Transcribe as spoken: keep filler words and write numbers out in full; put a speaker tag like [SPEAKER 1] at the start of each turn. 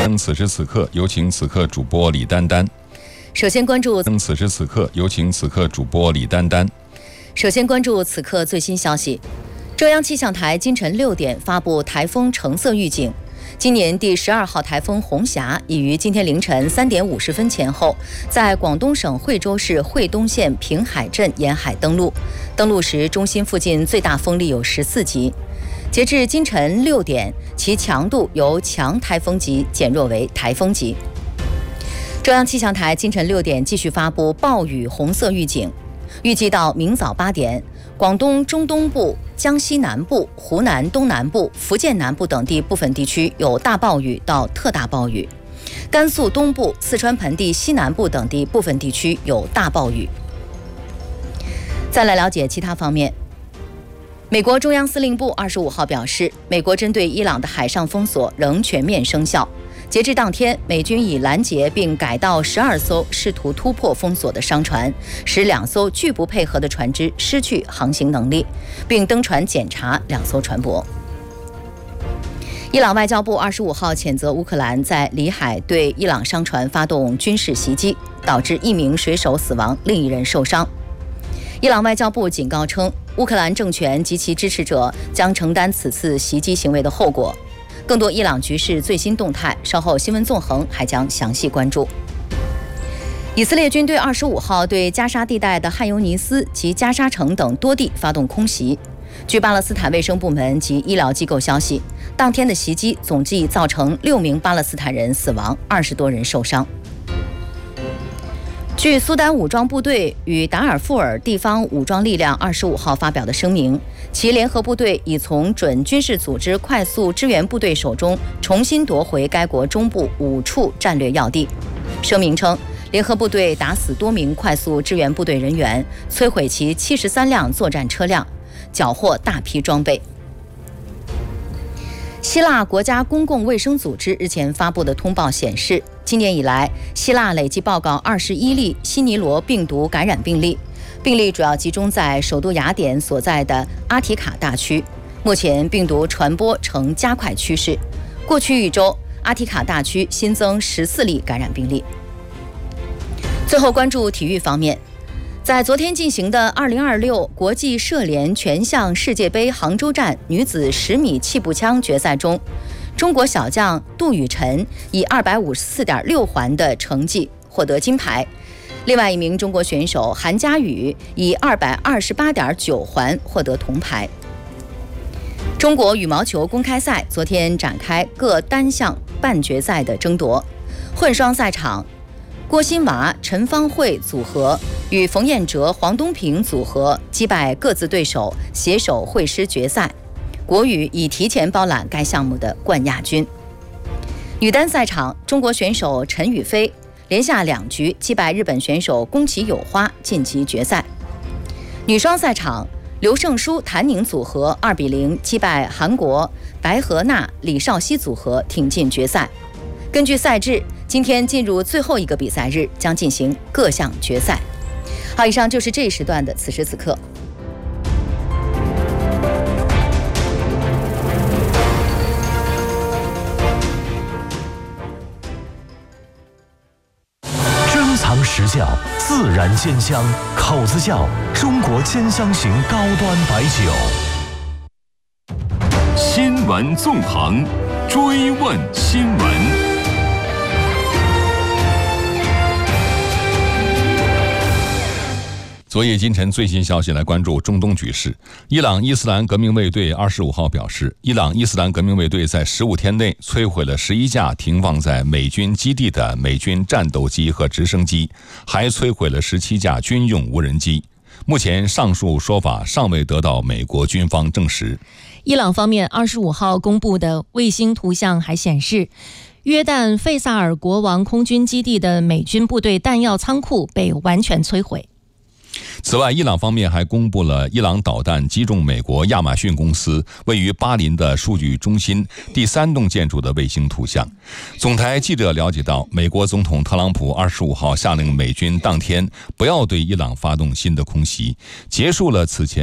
[SPEAKER 1] 此时此刻，有请此刻主播李丹丹。
[SPEAKER 2] 首先关注
[SPEAKER 1] 此时此刻，有请此刻主播李丹丹。
[SPEAKER 2] 首先关注此刻最新消息。中央气象台今晨六点发布台风橙色预警。今年第十二号台风红霞已于今天凌晨三点五十分前后，在广东省惠州市惠东县平海镇沿海登陆。登陆时，中心附近最大风力有十四级。截至今晨六点，其强度由强台风级减弱为台风级。中央气象台今晨六点继续发布暴雨红色预警，预计到明早八点，广东中东部、江西南部、湖南东南部、福建南部等地部分地区有大暴雨到特大暴雨，甘肃东部、四川盆地西南部等地部分地区有大暴雨。再来了解其他方面。美国中央司令部二十五号表示，美国针对伊朗的海上封锁仍全面生效。截至当天，美军已拦截并改道十二艘试图突破封锁的商船，使两艘拒不配合的船只失去航行能力，并登船检查两艘船舶。伊朗外交部二十五号谴责乌克兰在里海对伊朗商船发动军事袭击，导致一名水手死亡，另一人受伤。伊朗外交部警告称，乌克兰政权及其支持者将承担此次袭击行为的后果。更多伊朗局势最新动态，稍后新闻纵横还将详细关注。以色列军队二十五号对加沙地带的汉尤尼斯及加沙城等多地发动空袭。据巴勒斯坦卫生部门及医疗机构消息，当天的袭击总计造成六名巴勒斯坦人死亡，二十多人受伤。据苏丹武装部队与达尔富尔地方武装力量二十五号发表的声明，其联合部队已从准军事组织快速支援部队手中重新夺回该国中部五处战略要地。声明称，联合部队打死多名快速支援部队人员，摧毁其七十三辆作战车辆，缴获大批装备。希腊国家公共卫生组织日前发布的通报显示，今年以来，希腊累计报告二十一例西尼罗病毒感染病例，病例主要集中在首都雅典所在的阿提卡大区。目前病毒传播呈加快趋势。过去一周，阿提卡大区新增十四例感染病例。最后关注体育方面。在昨天进行的二零二六国际射联全项世界杯杭州站女子十米气步枪决赛中，中国小将杜雨辰以二百五十四点六环的成绩获得金牌，另外一名中国选手韩佳宇以二百二十八点九环获得铜牌。中国羽毛球公开赛昨天展开各单项半决赛的争夺，混双赛场，郭欣娃、陈芳慧组合与冯彦哲、黄东萍组合击败各自对手，携手会师决赛。国羽已提前包揽该项目的冠亚军。女单赛场，中国选手陈雨菲连下两局击败日本选手宫崎友花晋级决赛。女双赛场，刘胜书、谭宁组合二比零击败韩国白河娜、李少熙组合挺进决赛。根据赛制，今天进入最后一个比赛日，将进行各项决赛。好，以上就是这一时段的此时此刻。
[SPEAKER 3] 珍藏实窖，自然鲜香，口子窖，中国鲜香型高端白酒。
[SPEAKER 4] 新闻纵横，追问新闻。
[SPEAKER 1] 昨夜今晨最新消息，来关注中东局势。伊朗伊斯兰革命卫队二十五号表示，伊朗伊斯兰革命卫队在十五天内摧毁了十一架停放在美军基地的美军战斗机和直升机，还摧毁了十七架军用无人机。目前上述说法尚未得到美国军方证实。
[SPEAKER 5] 伊朗方面二十五号公布的卫星图像还显示，约旦费萨尔国王空军基地的美军部队弹药仓库被完全摧毁。
[SPEAKER 1] 此外，伊朗方面还公布了伊朗导弹击中美国亚马逊公司位于巴林的数据中心第三栋建筑的卫星图像。总台记者了解到，美国总统特朗普二十五号下令美军当天不要对伊朗发动新的空袭，结束了此前